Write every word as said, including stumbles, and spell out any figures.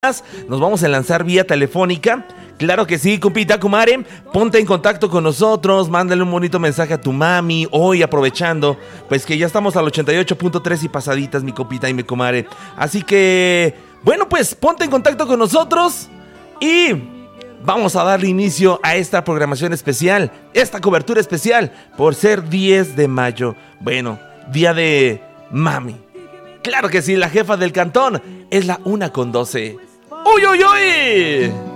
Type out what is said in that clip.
Nos vamos a lanzar vía telefónica. Claro que sí, compita, comadre. Ponte en contacto con nosotros. Mándale un bonito mensaje a tu mami. Hoy aprovechando, pues que ya estamos al ochenta y ocho punto tres y pasaditas, mi compita y mi comadre. Así que, bueno, pues ponte en contacto con nosotros y vamos a darle inicio a esta programación especial, esta cobertura especial, por ser diez de mayo. Bueno, día de mami. Claro que sí, la jefa del cantón es la una con doce. ¡Uy, uy, uy!